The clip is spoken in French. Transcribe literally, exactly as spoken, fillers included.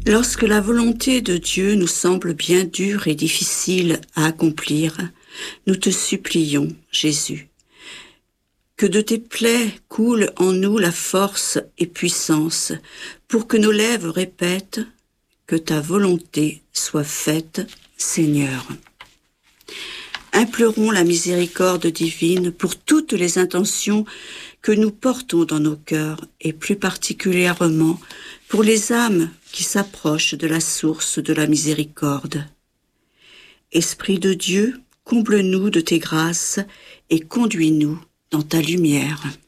Lorsque la volonté de Dieu nous semble bien dure et difficile à accomplir, nous te supplions, Jésus, que de tes plaies coule en nous la force et puissance, pour que nos lèvres répètent que ta volonté soit faite, Seigneur. Implorons la miséricorde divine pour toutes les intentions que nous portons dans nos cœurs et plus particulièrement pour les âmes qui s'approchent de la source de la miséricorde. Esprit de Dieu, comble-nous de tes grâces et conduis-nous dans ta lumière.